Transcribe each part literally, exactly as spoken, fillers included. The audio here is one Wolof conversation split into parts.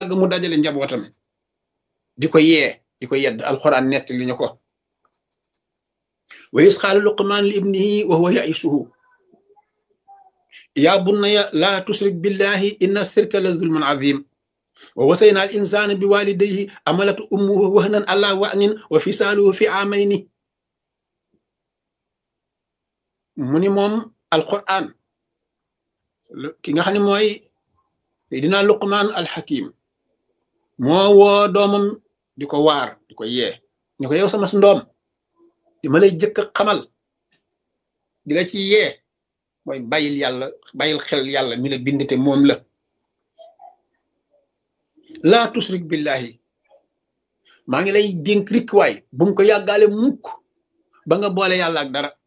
yàgg mu dajale njabootam di ko yee di ko yedd alquran nett li ñu ko wa is qaala luqmaan li ibnihi wa huwa yaisuhu yaa bunayya laa tusrik billahi inna sirka la zulmun azim wa wasayna al insana bi walidayhi amalatu ummuhu wahnan ala wahnin wa fisaaluhu fi amayni mu ni moom alquran ki nga xam ne mooy seydina luqmaan alxakim moo woo doomam di ko waar di ko yee ni ko yow sama ndoom di ma lay jëkk xamal di la ci yee mooy bàyyil yàlla bàyyil xel yàlla mi la bind te moom la laa tusrik billahi maa ngi lay dénk rik waay bu mu ko yàggaale mukk ba nga boole yàlla ak dara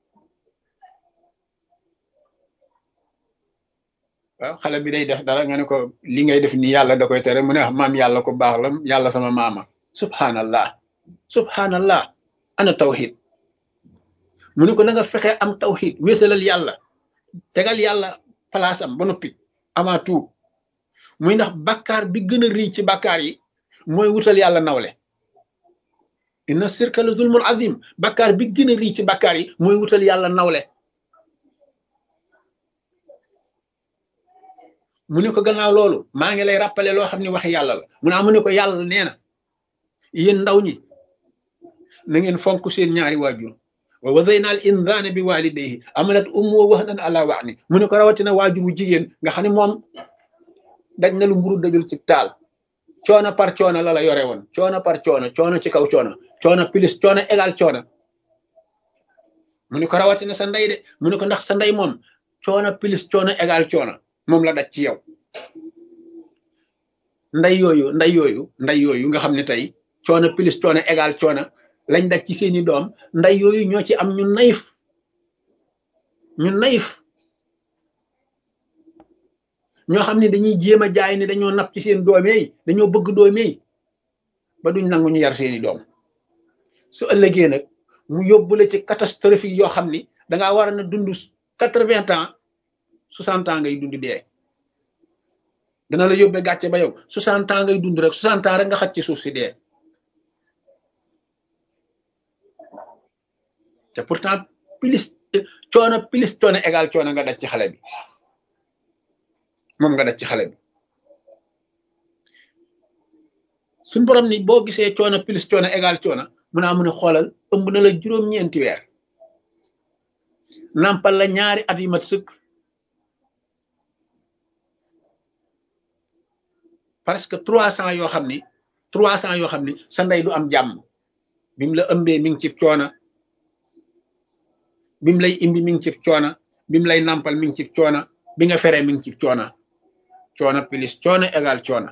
waaw xale bi day def dara nga ne ko li ngay def ni yàlla da koy tere mu ne maam yàlla ko baax la yàlla sama maama subhanallah subhanallah ana tawxid mu ne ko na nga fexe am tawxid wéetalal yàlla tegal yàlla palaasam ba noppi avant tout muy ndax bàkkaar bi gën a rëy ci bàkkaar yi mooy wutal yàlla nawle inna sirka la zulmun azim bàkkaar bi gën a rëy ci bàkkaar yi mooy wutal yàlla nawle mu ne ko gannaaw loolu maa ngi lay rappeler loo xam ne waxi yàlla la mu naa mu ne ko yàlla nee na yéen ndaw ñi na ngeen fonk seen ñaari waajur wa wasayna al insaana bi walidayhi amalat ummuhu wahnan ala wahnin mu ne ko rawatina waajur wu jigéen nga xam ne moom daj na lu mburu dajul ci taal coono par coono la la yore woon coono par coono coono ci kaw coono coono plus coono égal coono mu ne ko rawatina sa ndey de mu ne ko ndax sa ndey moom coono plus coono égal coono moom la daj ci yow nday yooyu nday yooyu nday yooyu nga xam ne tey coono plus coono égal coono lañ daj ci seeni doom nday yooyu ñoo ci am ñu nayif ñu nayif ñoo xam ne dañuy jéem a jaay ne dañoo napp ci seen doomey dañoo bëgg doomey ba duñ nangu ñu yar seeni doom su ëllëgee nag mu yóbbule ci catastrophique yoo xam ni dangaa war a na dund quatre-vingts ans soixante ans ngay dund dee dana la yóbbee gàcce ba yow soixante ans ngay dund rek soixante ans rek nga xaj ci suuf si dee te pourtant plus coono plus coono égal coono nga daj ci xale bi moom nga daj ci xale bi suñ borom ni boo gisee coono plus coono égal coono mun naa mun a xoolal ëmb na la juróom-ñeenti weer nampal la ñaari at yu mat sëkk parce que trois cents yoo xam ni trois cents yoo xam ni sa ndey du am jàmm bi mu la ëmbee mi ngi ci coono bi mu lay imbi mi ngi ci coono bi mu lay nampal mi ngi ci coono bi nga feree mi ngi ci coono coono plus coono égal coono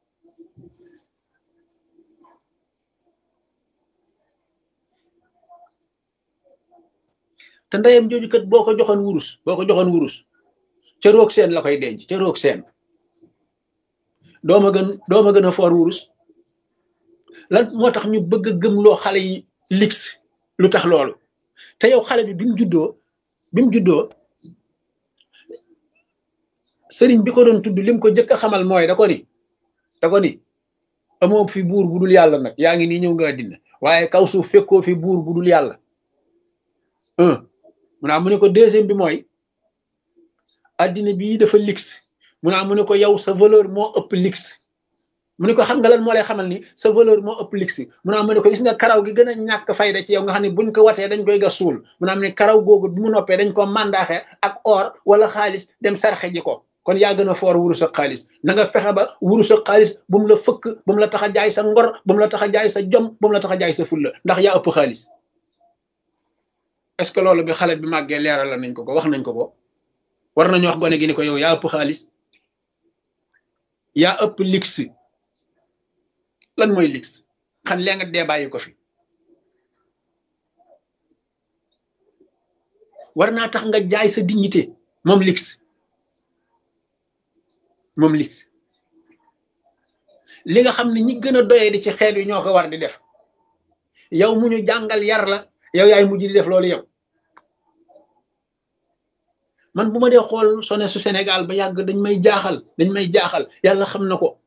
te ndeyam jooju kat boo ko joxoon wurus boo ko joxoon wurus ca roog seen la koy denc ca roog seen dooma gën dooma gën a foor wurus lan moo tax ñu bëgg a gëmloo xale yi lix lu tax loolu te yow xale bi bi mu juddoo bi mu juddoo sëriñ bi ko doon tudd lim ko jëkk a xamal mooy da ko ni da ko ni amoo fi buur bu dul yàlla nag yaa ngi nii ñëw nga àddina waaye kaw suuf fekkoo fi buur bu dul yàlla un mu naa mu ne ko deuxième bi mooy àddina bii dafa lix mu naa mu ne ko yow sa valeur moo ëpp lix mu ne ko xam nga lan moo lay xamal ni sa valeur moo ëpp lix mu naa mu ne ko gis nga karaw gi gën a ñàkk fayda ci yow nga xam ne buñ ko watee dañ koy gas suul mu naa mu ne karaw googu bi mu noppee dañ ko mandaaxe ak or wala xaalis dem sarxe ji ko kon yaa gën a foor wurus ak xaalis na nga fexe ba wurus ak xaalis bu mu la fëkk bu mu la tax a jaay sa ngor bu mu la tax a jaay sa jom bu mu la tax a jaay sa fulla ndax yaa ëpp xaalis est-ce que loolu bi xale bi màggee leeral la nañ ko ko wax nañ ko ko war nañu wax gone gi ni ko yow yaa ëpp xaalis yaa ëpp lix lan mooy lix xan lee nga dee bàyyi ko fi war naa tax nga jaay sa dignité moom lix moom lix li nga xam ne ñi gën a doyee di ci xeet wi ñoo ko war di def yow mu ñu jàngal yar la yow yaay mujj di def loolu yow man bu ma dee xool sone su Sénégal ba yàgg dañ may jaaxal dañ may jaaxal yàlla xam na ko